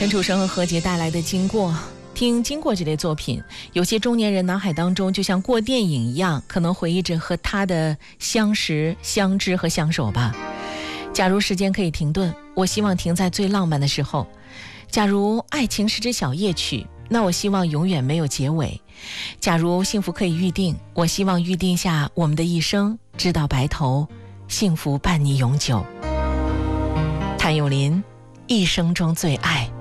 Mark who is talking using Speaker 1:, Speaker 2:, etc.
Speaker 1: 陈楚生和何洁带来的《经过》。听《经过》这类作品，有些中年人脑海当中就像过电影一样，可能回忆着和他的相识、相知和相守吧。假如时间可以停顿，我希望停在最浪漫的时候。假如爱情是支小夜曲，那我希望永远没有结尾。假如幸福可以预定，我希望预定下我们的一生，直到白头，幸福伴你永久。谭咏麟，一生中最爱。